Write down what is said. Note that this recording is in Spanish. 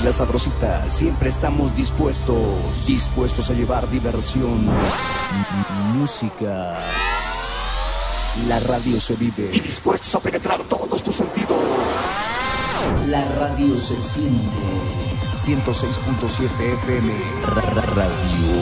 La Sabrosita, siempre estamos dispuestos a llevar diversión, música. La radio se vive y dispuestos a penetrar todos tus sentidos. La radio se siente. 106.7 FM Radio